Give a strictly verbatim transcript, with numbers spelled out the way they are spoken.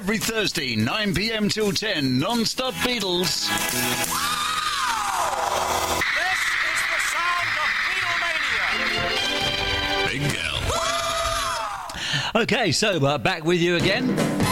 every Thursday, nine p.m. till ten, non-stop Beatles. This is the sound of Beatlemania. Big girl. Okay, so uh, back with you again.